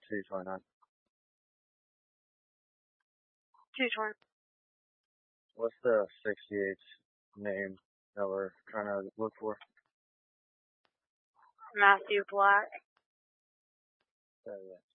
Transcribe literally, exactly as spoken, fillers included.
two twenty-nine. two twenty. What's the sixty-eight's name that we're trying to look for? Matthew Black. Uh, yeah.